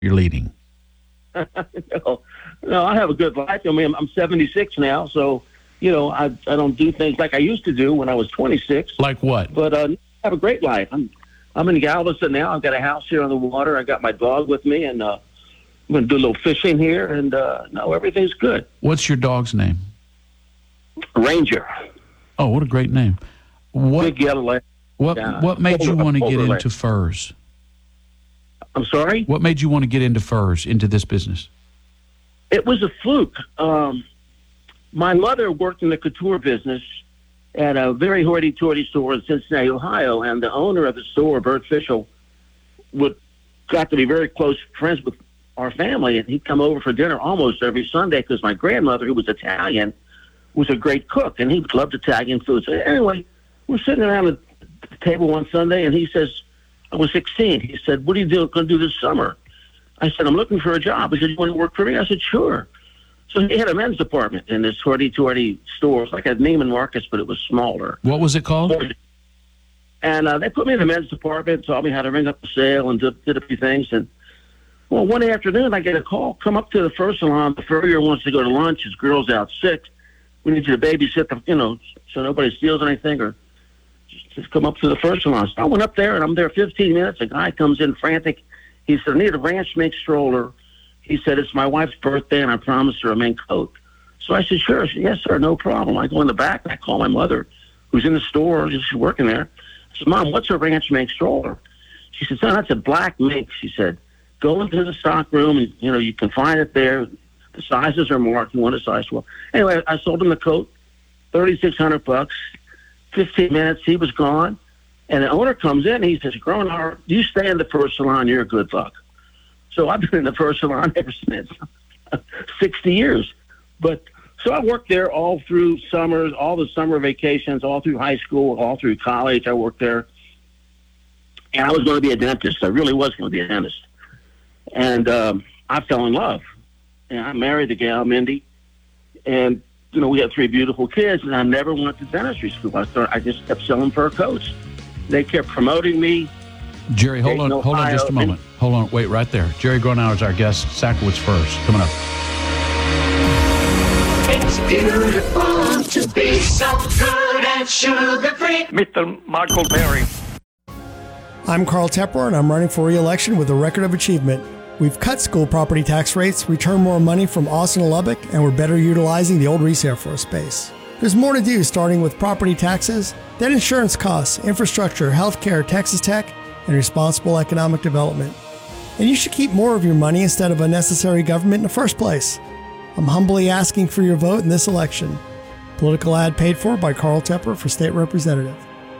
you're leading? No, I have a good life. I mean, I'm 76 now, so, I don't do things like I used to do when I was 26. Like what? But I have a great life. I'm in Galveston now. I've got a house here on the water. I got my dog with me, and I'm going to do a little fishing here, and no, everything's good. What's your dog's name? Ranger. Oh, what a great name. Big yellow leg. What made you want to get into furs? I'm sorry? What made you want to get into furs, into this business? It was a fluke. My mother worked in the couture business at a very hoity-toity store in Cincinnati, Ohio, and the owner of the store, Bert Fischel, got to be very close friends with our family, and he'd come over for dinner almost every Sunday because my grandmother, who was Italian, was a great cook, and he loved Italian food. So anyway, we're sitting around the table one Sunday, and he says, I was 16. He said, what are you going to do this summer? I said, I'm looking for a job. He said, you want to work for me? I said, sure. So he had a men's department in this hoity-toity store. It was like a Neiman Marcus, but it was smaller. What was it called? And they put me in the men's department, taught me how to ring up the sale, and did a few things. And, well, one afternoon, I get a call. Come up to the fur salon. The furrier wants to go to lunch. His girl's out sick. We need you to babysit so nobody steals anything, or just come up to the fur salon. So I went up there, and I'm there 15 minutes. A guy comes in frantic. He said, I need a ranch mink stroller. He said, it's my wife's birthday, and I promised her a mink coat. So I said, sure. I said, yes, sir, no problem. I go in the back, and I call my mother, who's in the store, just working there. I said, Mom, what's a ranch mink stroller? She said, son, that's a black mink. She said, go into the stock room, and, you can find it there. The sizes are marked. You want a size 12. Anyway, I sold him the coat, $3,600. 15 minutes, he was gone. And the owner comes in, and he says, Gronauer, you stay in the fur salon, you're a good luck. So I've been in the fur salon ever since, 60 years. But so I worked there all through summers, all the summer vacations, all through high school, all through college. I worked there. And I was going to be a dentist. I really was going to be a dentist. And I fell in love. And I married the gal, Mindy. And, we had 3 beautiful kids, and I never went to dentistry school. I just kept selling fur coats. They kept promoting me. Jerry, hold on just a moment. Hold on, wait right there. Jerry Gronauer is our guest. Sackwoods Furs, coming up. It's beautiful to be so good and sugar-free. Mr. Michael Perry. I'm Carl Tepper, and I'm running for re-election with a record of achievement. We've cut school property tax rates, returned more money from Austin and Lubbock, and we're better utilizing the old Reese Air Force Base. There's more to do, starting with property taxes, then insurance costs, infrastructure, healthcare, Texas Tech, and responsible economic development. And you should keep more of your money instead of unnecessary government in the first place. I'm humbly asking for your vote in this election. Political ad paid for by Carl Tepper for State Representative.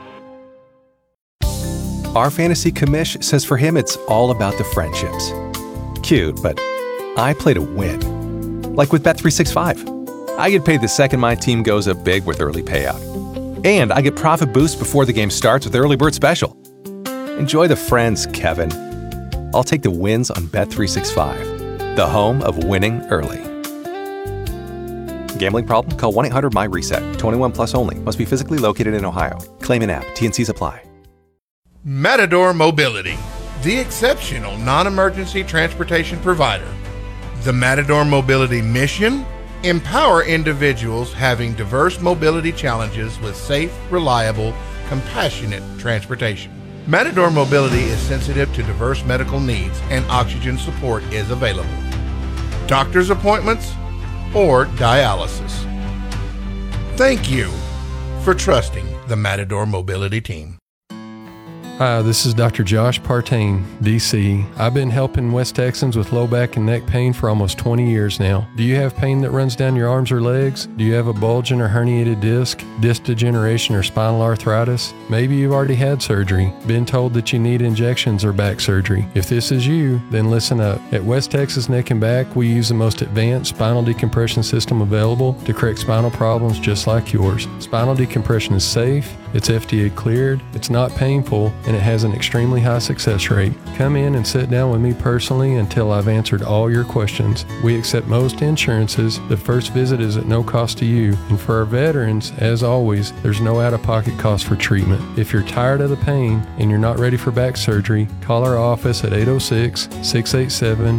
Our fantasy commish says for him it's all about the friendships. Cute, but I play to win. Like with Bet365. I get paid the second my team goes up big with early payout. And I get profit boost before the game starts with Early Bird Special. Enjoy the friends, Kevin. I'll take the wins on Bet365, the home of winning early. Gambling problem? Call 1-800-MY-RESET. 21 plus only. Must be physically located in Ohio. Claim in app. T&Cs apply. Matador Mobility, the exceptional non-emergency transportation provider. The Matador Mobility mission? Empower individuals having diverse mobility challenges with safe, reliable, compassionate transportation. Matador Mobility is sensitive to diverse medical needs, and oxygen support is available. Doctor's appointments or dialysis. Thank you for trusting the Matador Mobility team. Hi, this is Dr. Josh Partain, DC. I've been helping West Texans with low back and neck pain for almost 20 years now. Do you have pain that runs down your arms or legs? Do you have a bulging or herniated disc degeneration, or spinal arthritis? Maybe you've already had surgery, been told that you need injections or back surgery. If this is you, then listen up. At West Texas Neck and Back, we use the most advanced spinal decompression system available to correct spinal problems just like yours. Spinal decompression is safe, it's FDA cleared, it's not painful, and it has an extremely high success rate. Come in and sit down with me personally until I've answered all your questions. We accept most insurances. The first visit is at no cost to you. And for our veterans, as always, there's no out-of-pocket cost for treatment. If you're tired of the pain and you're not ready for back surgery, call our office at 806-687